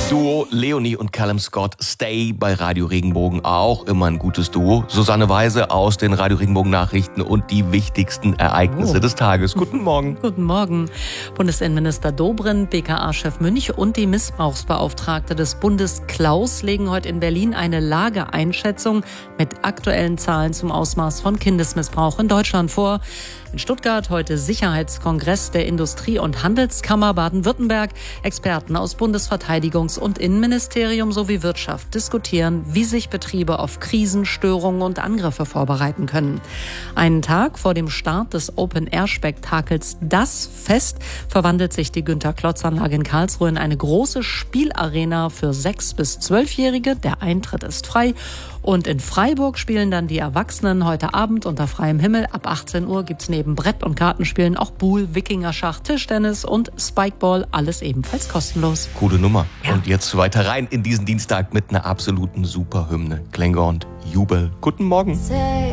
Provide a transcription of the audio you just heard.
Duo Leonie und Callum Scott, Stay bei Radio Regenbogen, auch immer ein gutes Duo. Susanne Weise aus den Radio Regenbogen Nachrichten und die wichtigsten Ereignisse des Tages. Guten Morgen. Guten Morgen. Bundesinnenminister Dobrindt, BKA-Chef Münch und die Missbrauchsbeauftragte des Bundes Klaus legen heute in Berlin eine Lageeinschätzung mit aktuellen Zahlen zum Ausmaß von Kindesmissbrauch in Deutschland vor. In Stuttgart heute Sicherheitskongress der Industrie- und Handelskammer Baden-Württemberg. Experten aus Bundesverteidigungs- und Innenministerium sowie Wirtschaft diskutieren, wie sich Betriebe auf Krisen, Störungen und Angriffe vorbereiten können. Einen Tag vor dem Start des Open-Air-Spektakels Das Fest verwandelt sich die Günter-Klotz-Anlage in Karlsruhe in eine große Spielarena für 6- bis 12-Jährige. Der Eintritt ist frei. Und in Freiburg spielen dann die Erwachsenen heute Abend unter freiem Himmel. Ab 18 Uhr gibt's neben Brett- und Kartenspielen auch Buhl, Wikingerschach, Tischtennis und Spikeball. Alles ebenfalls kostenlos. Coole Nummer. Ja. Und jetzt weiter rein in diesen Dienstag mit einer absoluten Superhymne. Klänge und Jubel. Guten Morgen. Say